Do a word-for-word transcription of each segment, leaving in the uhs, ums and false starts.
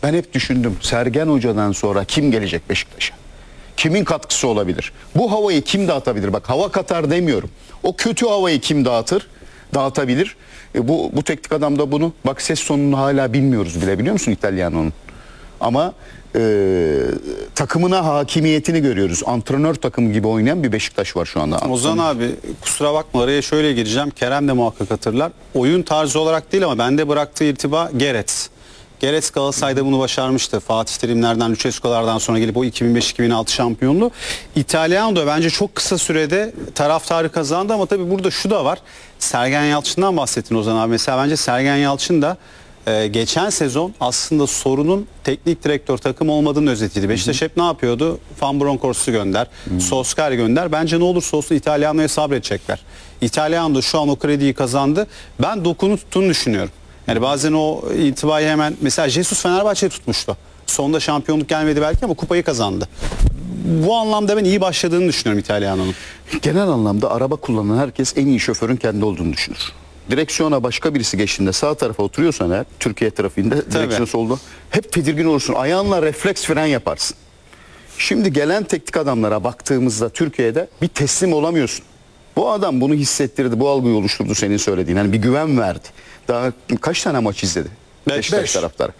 Ben hep düşündüm, Sergen Hoca'dan sonra kim gelecek Beşiktaş'a? Kimin katkısı olabilir? Bu havayı kim dağıtabilir? Bak, hava katar demiyorum. O kötü havayı kim dağıtır? Dağıtabilir. E bu, bu teknik adam da bunu. Bak, ses tonunu hala bilmiyoruz bile, biliyor musun İtalyanonun? Ama e, takımına hakimiyetini görüyoruz. Antrenör takımı gibi oynayan bir Beşiktaş var şu anda. Ozan abi, kusura bakma, araya şöyle gireceğim. Kerem de muhakkak hatırlar. Oyun tarzı olarak değil ama bende bıraktığı irtiba Gerets. Gerets Galatasaray'da bunu başarmıştı. Fatih Terimlerden, Lucescu'lardan sonra gelip o iki bin beş iki bin altı şampiyonluğu. İtalyan da bence çok kısa sürede taraftarı kazandı ama tabii burada şu da var. Sergen Yalçın'dan bahsettin Ozan abi. Mesela bence Sergen Yalçın da e, geçen sezon aslında sorunun teknik direktör takım olmadığının özetiydi. Beşiktaş hep ne yapıyordu? Van Bronckhorst'u gönder, Solskjaer gönder. Bence ne olursa olsun İtalyanlı'ya sabredecekler. İtalyan da şu an o krediyi kazandı. Ben dokunu tuttuğunu düşünüyorum. Yani bazen o intibayı hemen, mesela Jesus Fenerbahçe'yi tutmuştu. Sonunda şampiyonluk gelmedi belki ama kupayı kazandı. Bu anlamda ben iyi başladığını düşünüyorum İtalyan'ın. Genel anlamda araba kullanan herkes en iyi şoförün kendi olduğunu düşünür. Direksiyona başka birisi geçtiğinde sağ tarafa oturuyorsan eğer, Türkiye trafiğinde direksiyon solda, hep tedirgin olursun. Ayağınla refleks fren yaparsın. Şimdi gelen teknik adamlara baktığımızda Türkiye'de bir teslim olamıyorsun. Bu adam bunu hissettirdi, bu algıyı oluşturdu senin söylediğin. Yani bir güven verdi. Daha kaç tane maç izledi Beşiktaş taraftarı?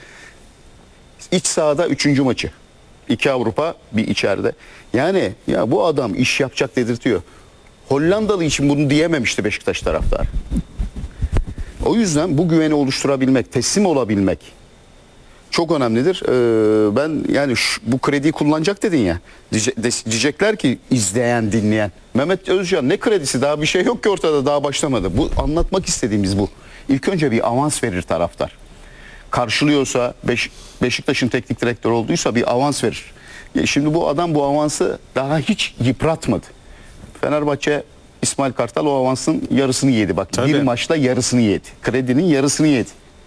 İç sahada üçüncü maçı. İki Avrupa, bir içeride. Yani ya bu adam iş yapacak dedirtiyor. Hollandalı için bunu diyememişti Beşiktaş taraftarı. O yüzden bu güveni oluşturabilmek, teslim olabilmek çok önemlidir. Ee, ben yani şu, bu krediyi kullanacak dedin ya. Diyecekler ki izleyen, dinleyen. Mehmet Özcan ne kredisi? Daha bir şey yok ki ortada, daha başlamadı. Bu anlatmak istediğimiz bu. İlk önce bir avans verir taraftar. Karşılıyorsa, Beş, Beşiktaş'ın teknik direktörü olduysa bir avans verir. Ya şimdi bu adam bu avansı daha hiç yıpratmadı. Fenerbahçe, İsmail Kartal o avansın yarısını yedi. Bak, Tabii. bir maçta yarısını yedi. Kredinin yarısını yedi.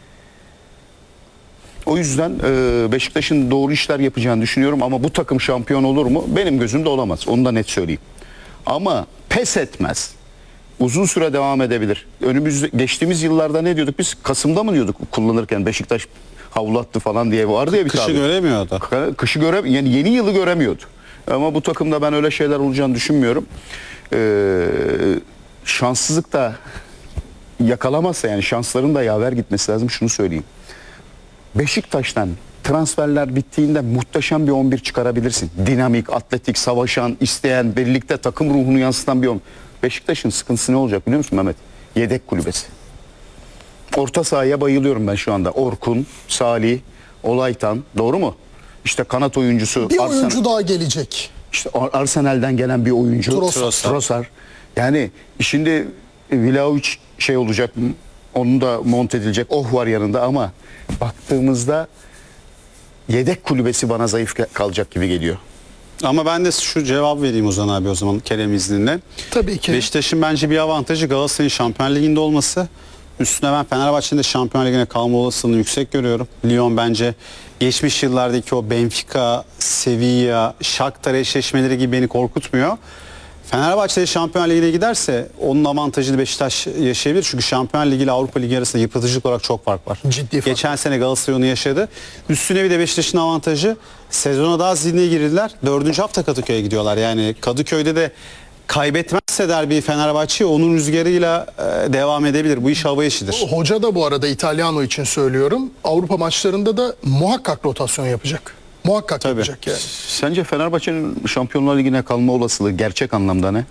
O yüzden e, Beşiktaş'ın doğru işler yapacağını düşünüyorum ama bu takım şampiyon olur mu? Benim gözümde olamaz. Onu da net söyleyeyim. Ama pes etmez. Uzun süre devam edebilir. Önümüz, geçtiğimiz yıllarda ne diyorduk biz? Kasım'da mı diyorduk kullanırken Beşiktaş havlattı falan diye vardı ya bir Kışı tabi. göremiyordu. Kışı göre, yani yeni yılı göremiyordu. Ama bu takımda ben öyle şeyler olacağını düşünmüyorum. Ee, şanssızlık da yakalamazsa, yani şansların da yaver gitmesi lazım, şunu söyleyeyim. Beşiktaş'tan transferler bittiğinde muhteşem bir on bir çıkarabilirsin. Dinamik, atletik, savaşan, isteyen, birlikte takım ruhunu yansıtan bir on bir. Beşiktaş'ın sıkıntısı ne olacak biliyor musun Mehmet? Yedek kulübesi. Orta sahaya bayılıyorum ben şu anda. Orkun, Salih, Olaytan, doğru mu? İşte kanat oyuncusu. Bir Arsenal, oyuncu daha gelecek. İşte Arsenal'den gelen bir oyuncu. Trossard. Trossard. Yani şimdi Vlahovic şey olacak, onun da monte edilecek. Oh var yanında ama baktığımızda yedek kulübesi bana zayıf kalacak gibi geliyor. Ama ben de şu cevap vereyim Ozan abi o zaman Kerem izninle. Tabii ki. Beşiktaş'ın bence bir avantajı Galatasaray'ın Şampiyonlar Ligi'nde olması. Üstüne ben Fenerbahçe'nin de Şampiyonlar Ligi'ne kalma olasılığını yüksek görüyorum. Lyon bence geçmiş yıllardaki o Benfica, Sevilla, Shakhtar eşleşmeleri gibi beni korkutmuyor. Fenerbahçe'de Şampiyonlar Ligi'ne giderse onun avantajını Beşiktaş yaşayabilir. Çünkü Şampiyonlar Ligi ile Avrupa Ligi arasında yıpratıcılık olarak çok fark var. Ciddi fark. Geçen sene Galatasaray onu yaşadı. Üstüne bir de Beşiktaş'ın avantajı, sezona daha zihni girdiler. Dördüncü hafta Kadıköy'e gidiyorlar. Yani Kadıköy'de de kaybetmezse derbi Fenerbahçe onun rüzgarıyla e, devam edebilir. Bu iş hava işidir. Hoca da bu arada İtalyano için söylüyorum. Avrupa maçlarında da muhakkak rotasyon yapacak. Muhakkak Tabii. yapacak yani. Sence Fenerbahçe'nin Şampiyonlar Ligi'ne kalma olasılığı gerçek anlamda ne?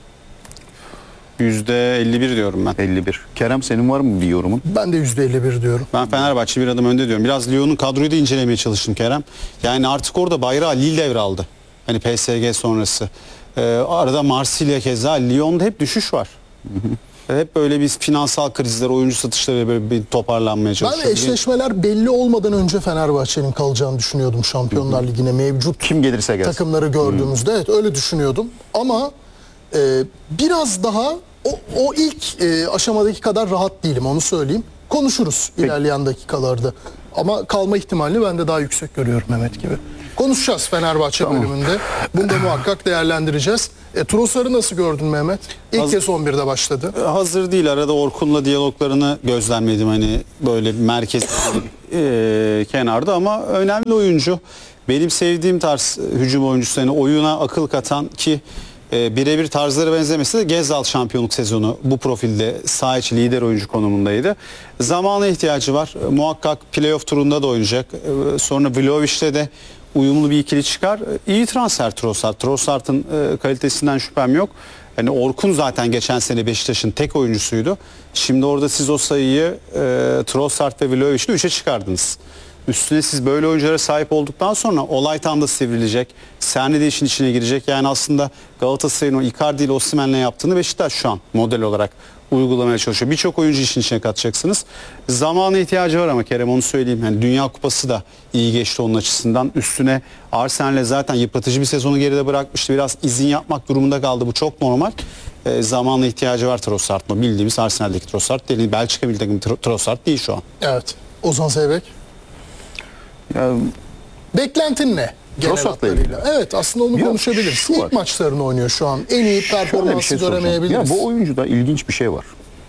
yüzde elli bir diyorum ben. elli bir. Kerem, senin var mı bir yorumun? Ben de yüzde elli bir diyorum. Ben Fenerbahçe bir adım önde diyorum. Biraz Lyon'un kadroyu da incelemeye çalıştım Kerem. Yani artık orada bayrağı Lille devraldı. Hani P S G sonrası. Ee, arada Marsilya keza. Lyon'da hep düşüş var. Hı hı. Hep böyle bir finansal krizler, oyuncu satışları böyle bir toparlanmaya çalışıyor. Ben eşleşmeler belli olmadan önce Fenerbahçe'nin kalacağını düşünüyordum Şampiyonlar Ligi'ne mevcut. Kim gelirse gelsin. Takımları gördüğümüzde evet öyle düşünüyordum. Ama e, biraz daha o, o ilk e, aşamadaki kadar rahat değilim, onu söyleyeyim. Konuşuruz Peki. ilerleyen dakikalarda. Ama kalma ihtimalini ben de daha yüksek görüyorum Mehmet gibi. Konuşacağız Fenerbahçe tamam. bölümünde. Bunu da muhakkak değerlendireceğiz. E, Trossard'ı nasıl gördün Mehmet? İlk Haz kez on birde başladı. Hazır değil. Arada Orkun'la diyaloglarını gözlemledim. Hani böyle merkez e, kenarda ama önemli oyuncu. Benim sevdiğim tarz hücum oyuncusu, yani oyuna akıl katan ki e, birebir tarzları benzemesi de Gezal şampiyonluk sezonu bu profilde saha içi lider oyuncu konumundaydı. Zamana ihtiyacı var. E, muhakkak playoff turunda da oynayacak. E, sonra Vlahovic'te de uyumlu bir ikili çıkar. E, iyi transfer Trossard. Trossard'ın e, kalitesinden şüphem yok. Yani Orkun zaten geçen sene Beşiktaş'ın tek oyuncusuydu. Şimdi orada siz o sayıyı e, Trossard ve Vlahovic'le üçe çıkardınız. Üstüne siz böyle oyunculara sahip olduktan sonra olay tam da sivrilecek. Serni de işin içine girecek. Yani aslında Galatasaray'ın o Icardi ile Osimhen'le yaptığını Beşiktaş şu an model olarak uygulamaya çalışıyor. Birçok oyuncu işin içine katacaksınız. Zamana ihtiyacı var ama Kerem, onu söyleyeyim. Yani Dünya Kupası da iyi geçti onun açısından. Üstüne Arsenal'le zaten yıpratıcı bir sezonu geride bırakmıştı. Biraz izin yapmak durumunda kaldı. Bu çok normal. E, zamana ihtiyacı var Trossard'ın. Bildiğimiz Arsenal'deki Trossard değil. Belçika milli takımı Trossard değil şu an. Evet. Ozan Zeybek. Ya, Beklentin ne? Genel Trossard'la hatlarıyla. Evet, aslında onu Ya konuşabiliriz. şu İlk var. maçlarını oynuyor şu an. En iyi şöyle bir performansı şey soracağım. göremeyebiliriz. Ya bu oyuncuda ilginç bir şey var.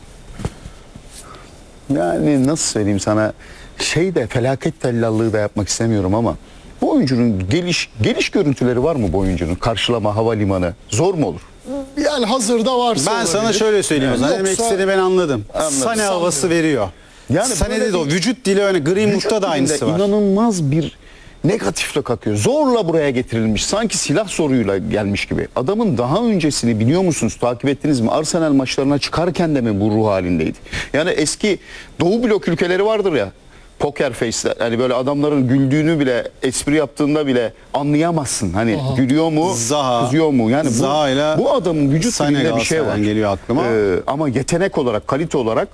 Yani nasıl söyleyeyim sana, şey de felaket tellallığı da yapmak istemiyorum ama bu oyuncunun geliş geliş görüntüleri var mı bu oyuncunun? Karşılama, havalimanı zor mu olur? Yani hazırda varsa Ben sana olabilir. şöyle söyleyeyim o zaman. Yoksa- Demek istediğini ben anladım. Anladım. Sane havası Sanmıyorum. veriyor. Yani Sane böyle dedi o bir- vücut dili öyle Greenwood'da Vücut da dilinde aynısı var. İnanılmaz bir negatifle kakıyor. Zorla buraya getirilmiş. Sanki silah soruyla gelmiş gibi. Adamın daha öncesini biliyor musunuz? Takip ettiniz mi? Arsenal maçlarına çıkarken de mi bu ruh halindeydi? Yani eski Doğu blok ülkeleri vardır ya. Poker face'ler. Hani böyle adamların güldüğünü bile, espri yaptığında bile anlayamazsın. Hani gülüyor mu, Zaha, kızıyor mu? Yani bu, Zaha'yla bu adamın vücut Sane dilinde bir şey var. Galatasaray'dan geliyor aklıma. Ee, ama yetenek olarak, kalite olarak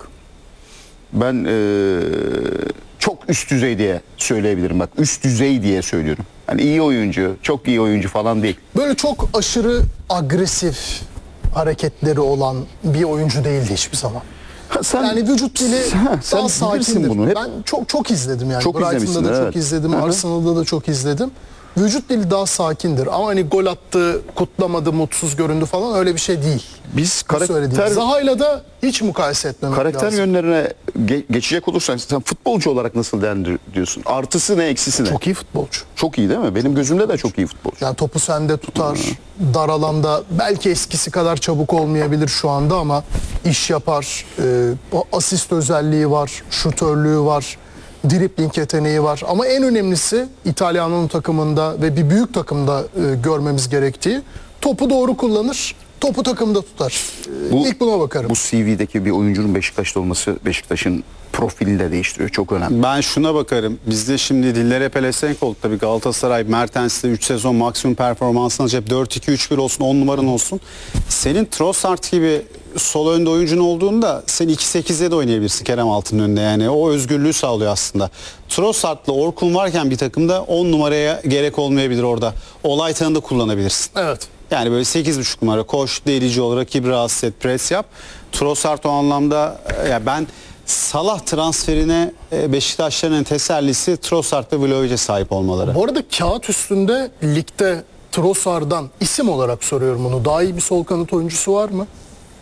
ben ee, çok üst düzey diye söyleyebilirim. Bak, üst düzey diye söylüyorum. Hani iyi oyuncu, çok iyi oyuncu falan değil. Böyle çok aşırı agresif hareketleri olan bir oyuncu değildi hiçbir zaman. Ha, sen, Yani vücut dili Ha, sen daha bilirsin sakindir. bunu. Hep Ben çok çok izledim yani. Çok Brighton'da izlemişsin, da çok evet. izledim, Hı hı. Arsenal'da da çok izledim. Vücut dili daha sakindir ama hani gol attı, kutlamadı, mutsuz göründü falan öyle bir şey değil. biz Bu söylediğim. karakter Zaha'yla da hiç mukayese etmemek karakter lazım. yönlerine ge- geçecek olursan sen futbolcu olarak nasıl değerlendiriyorsun? Artısı ne, eksisi ne? Çok, Çok iyi futbolcu. iyi değil mi? Benim gözümde de çok iyi futbolcu. Yani topu sende tutar, dar alanda belki eskisi kadar çabuk olmayabilir şu anda ama iş yapar. Ee, o asist özelliği var, şutörlüğü var, dribling yeteneği var. Ama en önemlisi İtalyan'ın takımında ve bir büyük takımda e, görmemiz gerektiği topu doğru kullanır, topu takımda tutar. Ee, Bu- İlk buna bakarım. Bu C V'deki bir oyuncunun Beşiktaş'ta olması Beşiktaş'ın profilini de değiştiriyor. Çok önemli. Ben şuna bakarım. Bizde şimdi dillere pelesenk oldu tabii. Galatasaray, Mertens'te üç sezon maksimum performansını alacak. dört iki üç bir olsun, on numaran olsun. Senin Trossard gibi sol önde oyuncun olduğunda sen iki sekizde de oynayabilirsin Kerem Altın'ın önünde. Yani o özgürlüğü sağlıyor aslında. Trossard'la Orkun varken bir takımda on numaraya gerek olmayabilir orada. Olay tanını da kullanabilirsin. Evet. Yani böyle sekiz buçuk numara koş, delici olarak rakibi rahatsız et, pres yap. Trossard o anlamda e, ya ben Salah transferine e, Beşiktaşların tesellisi Trossard ve Vlahovic'e sahip olmaları. Bu arada kağıt üstünde ligde Trossard'dan isim olarak soruyorum onu. Daha iyi bir sol kanat oyuncusu var mı?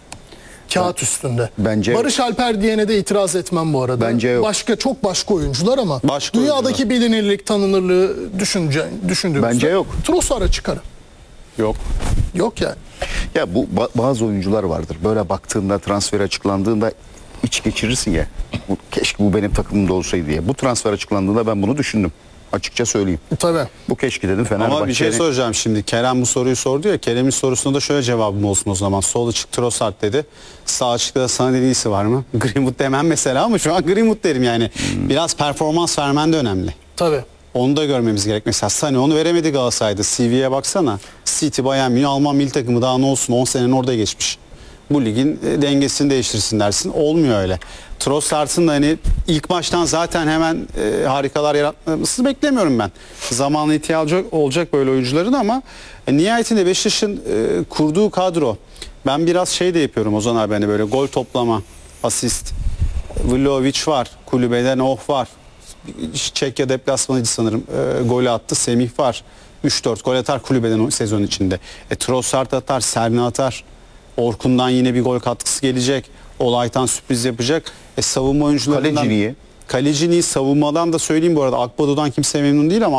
Kağıt üstünde. Bence- Barış Alper diyene de itiraz etmem bu arada. Bence yok. Başka çok başka oyuncular ama Başka dünyadaki bilinirlik, tanınırlığı düşünce, düşündüğümüzde Bence yok. Trossard'a çıkarım. Yok. Yok yani. Ya bu ba- bazı oyuncular vardır. Böyle baktığında, transfer açıklandığında iç geçirirsin ya. Bu, keşke bu benim takımımda olsaydı diye. Bu transfer açıklandığında ben bunu düşündüm. Açıkça söyleyeyim. Tabii. Bu keşke dedim Fenerbahçe'nin. Ama bir şey soracağım şimdi. Kerem bu soruyu sordu ya. Kerem'in sorusunda da şöyle cevabım olsun o zaman. Sol açık Trossard dedi. Sağ açıkta da sana dediyse var mı? Greenwood demem mesela ama şu an Greenwood derim yani. Biraz performans vermen de önemli. Tabii. Onu da görmemiz gerek. Mesela Sane onu veremedi Galatasaray'da. C V'ye baksana. City, Bayern Münih, Alman milli takımı daha ne olsun on senenin orada geçmiş. Bu ligin e, dengesini değiştirsin dersin. Olmuyor öyle. Trossard'ın da hani ilk maçtan zaten hemen e, harikalar yaratmasını beklemiyorum ben. Zamanla ihtiyacı olacak böyle oyuncuların ama e, nihayetinde Beşiktaş'ın e, kurduğu kadro. Ben biraz şey de yapıyorum Ozan abi, hani böyle gol toplama, asist. Vlahovic var. Kulübeden Oh var. Çekya deplasmanıydı sanırım. E, golü attı. Semih var. üç dört gol atar kulübeden o sezon içinde. E, Trossard atar, Serni atar. Orkun'dan yine bir gol katkısı gelecek. Olaytan sürpriz yapacak. E, savunma oyuncularından... Kaleci niye? kaleciliği savunmadan da söyleyeyim bu arada. Akbado'dan kimse memnun değil ama